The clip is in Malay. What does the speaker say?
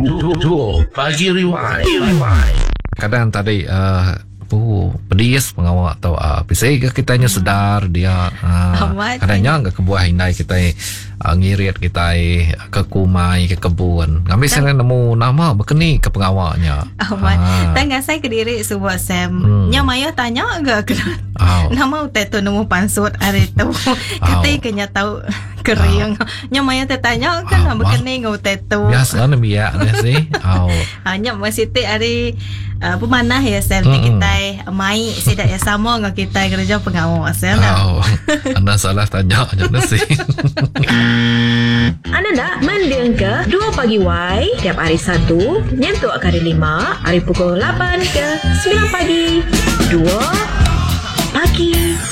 Dua Pagi Rewind. Kadang tadi pedis pengawak atau pisai ke kitanya sedar dia kadangnya ke kebuah hindai kita ngirit kita ke kumai ke kebun ngambil saya nemu nama berkeni ke pengawaknya tengah saya ke diri sebuah Sam nyamaya tanya agak kena nama utetu nemu pansut hari tu kata kena tahu kering nyamaya tanya kan berkeni utetu biasa biak sih hanya masih hari pemanah ya Sam kita mai tidak ya sama dengan kita kerja pengawal Sam anda salah tanya aja sih. Anda nak mendengar ke 2 Pagi Y tiap hari Sabtu nyentuh kali 5 hari pukul 8 ke 9 pagi 2 Pagi